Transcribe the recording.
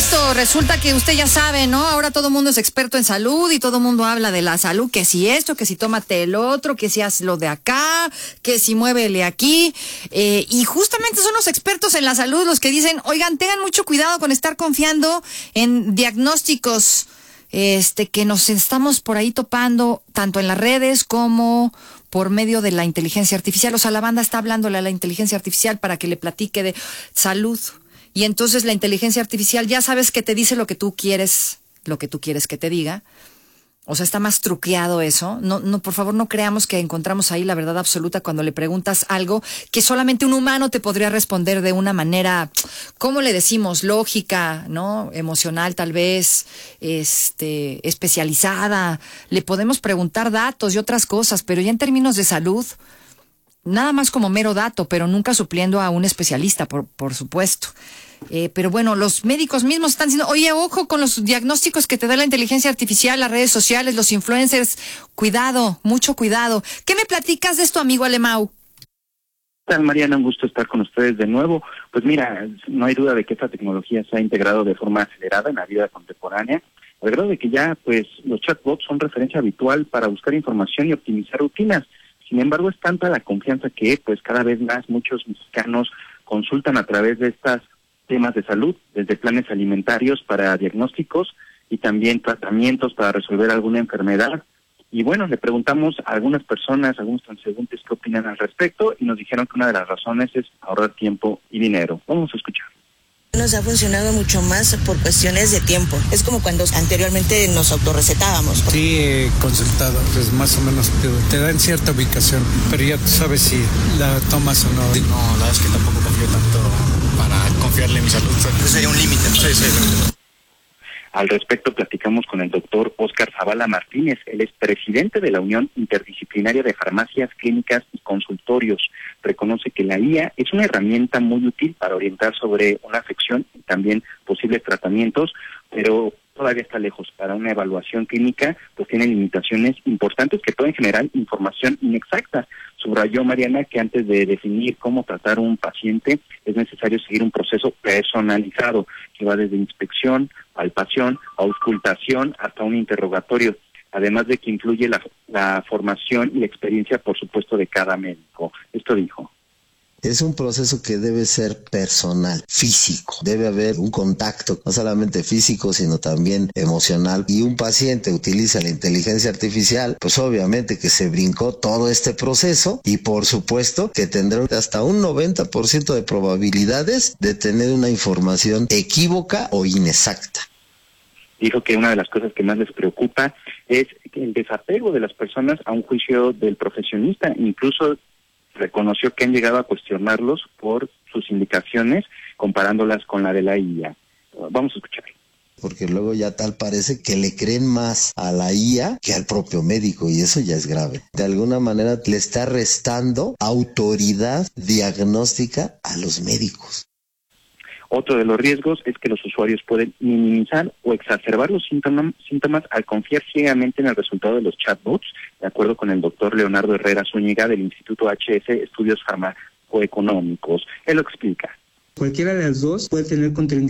esto? Resulta que usted ya sabe, ¿no? Ahora todo el mundo es experto en salud y todo el mundo habla de la salud, que si esto, que si tómate el otro, que si haz lo de acá, que si muévele aquí. Y justamente son los expertos en la salud los que dicen, oigan, tengan mucho cuidado con estar confiando en diagnósticos que nos estamos por ahí topando, tanto en las redes como por medio de la inteligencia artificial. O sea, la banda está hablándole a la inteligencia artificial para que le platique de salud. Y entonces la inteligencia artificial ya sabes que te dice lo que tú quieres que te diga. O sea, está más truqueado eso. No, por favor, no creamos que encontramos ahí la verdad absoluta cuando le preguntas algo que solamente un humano te podría responder de una manera, ¿cómo le decimos? Lógica, ¿no? Emocional, tal vez, especializada. Le podemos preguntar datos y otras cosas, pero ya en términos de salud, nada más como mero dato, pero nunca supliendo a un especialista, por supuesto. Pero bueno, los médicos mismos están diciendo, oye, ojo con los diagnósticos que te da la inteligencia artificial, las redes sociales, los influencers. Cuidado, mucho cuidado. ¿Qué me platicas de esto, amigo Alemão? ¿Qué tal, Mariana? Un gusto estar con ustedes de nuevo. Pues mira, no hay duda de que esta tecnología se ha integrado de forma acelerada en la vida contemporánea, al grado de que ya pues los chatbots son referencia habitual para buscar información y optimizar rutinas. Sin embargo, es tanta la confianza que pues cada vez más muchos mexicanos consultan a través de estas temas de salud, desde planes alimentarios para diagnósticos y también tratamientos para resolver alguna enfermedad. Y bueno, le preguntamos a algunas personas, a algunos transeúntes qué opinan al respecto y nos dijeron que una de las razones es ahorrar tiempo y dinero. Vamos a escuchar. Nos ha funcionado mucho más por cuestiones de tiempo. Es como cuando anteriormente nos autorrecetábamos. Sí, he consultado, pues más o menos te dan cierta ubicación, pero ya tú sabes si la tomas o no. No, la verdad es que tampoco confío tanto para confiarle en mi salud. Ese sería un límite. Sí. Al respecto platicamos con el doctor Óscar Zavala Martínez. Él es presidente de la Unión Interdisciplinaria de Farmacias, Clínicas y Consultorios. Reconoce que la IA es una herramienta muy útil para orientar sobre una afección y también posibles tratamientos, pero todavía está lejos. Para una evaluación clínica, pues tiene limitaciones importantes que pueden generar información inexacta. Subrayó Mariana que antes de definir cómo tratar a un paciente es necesario seguir un proceso personalizado que va desde inspección, palpación, auscultación hasta un interrogatorio, además de que influye la formación y la experiencia, por supuesto, de cada médico. Esto dijo. Es un proceso que debe ser personal, físico. Debe haber un contacto, no solamente físico, sino también emocional. Y un paciente utiliza la inteligencia artificial, pues obviamente que se brincó todo este proceso y por supuesto que tendrá hasta un 90% de probabilidades de tener una información equívoca o inexacta. Dijo que una de las cosas que más les preocupa es el desapego de las personas a un juicio del profesionista. Incluso reconoció que han llegado a cuestionarlos por sus indicaciones, comparándolas con la de la IA. Vamos a escuchar. Porque luego ya tal parece que le creen más a la IA que al propio médico, y eso ya es grave. De alguna manera le está restando autoridad diagnóstica a los médicos. Otro de los riesgos es que los usuarios pueden minimizar o exacerbar los síntomas al confiar ciegamente en el resultado de los chatbots, de acuerdo con el doctor Leonardo Herrera Zúñiga del Instituto HS Estudios Farmacoeconómicos. Él lo explica. Cualquiera de las dos puede tener